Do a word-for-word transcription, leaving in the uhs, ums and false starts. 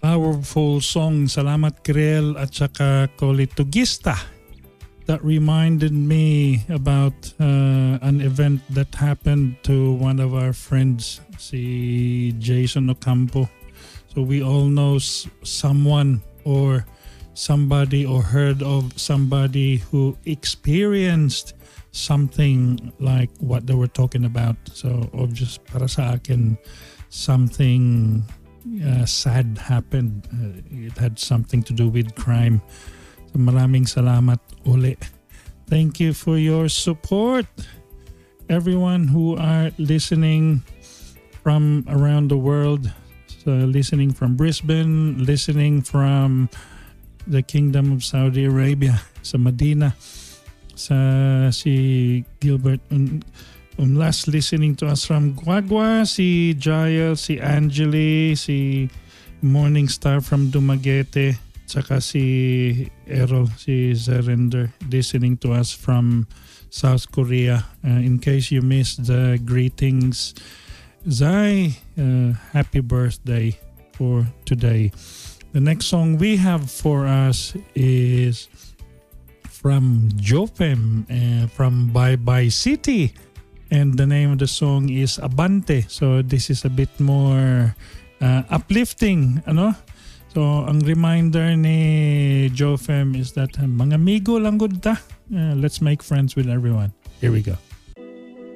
powerful song. Salamat Krel at saka Kolitugista. That reminded me about uh, an event that happened to one of our friends, si Jason Ocampo. So we all know s- someone or somebody or heard of somebody who experienced something like what they were talking about. So obvious para sa akin, something uh, sad happened. Uh, it had something to do with crime. So maraming salamat uli. Thank you for your support. Everyone who are listening from around the world, so listening from Brisbane, listening from the Kingdom of Saudi Arabia, sa Medina, sa si Gilbert, um, um, last listening to us from Guagua, si Jael, si Angeli, si Morning Star from Dumaguete, saka si Errol, si Zerender, listening to us from South Korea. Uh, in case you missed the greetings, Zai, uh, happy birthday for today. The next song we have for us is from Jopem, uh, from Bye Bye City. And the name of the song is Abante. So this is a bit more uh, uplifting, ano? So ang reminder ni Jopem is that uh, mga amigo lang gud ta. Uh, let's make friends with everyone. Here we go.